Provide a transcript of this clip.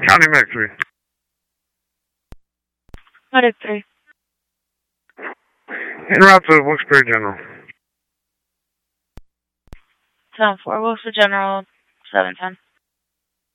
County Medic 3. Medic 3. En route to Wilkes-Barre General. 10-4, Wilkes-Barre General, 710.